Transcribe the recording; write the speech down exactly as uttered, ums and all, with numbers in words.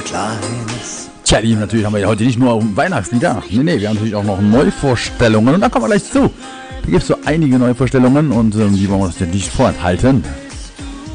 ein kleines. Tja, lieben, natürlich haben wir ja heute nicht nur Weihnachtslieder. Nee, nee, wir haben natürlich auch noch Neuvorstellungen. Und da kommen wir gleich zu. Da gibt es so einige Neuvorstellungen und ähm, die wollen wir uns ja nicht vorenthalten.